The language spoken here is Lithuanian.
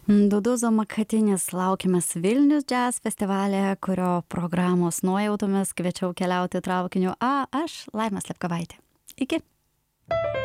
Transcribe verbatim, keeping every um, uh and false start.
Duduzo Makatinis laukiamas Vilnius Jazz festivalyje, kurio programos nuojautomis kviečiau keliauti traukiniu A, aš Laima Slepkovaitė. Iki.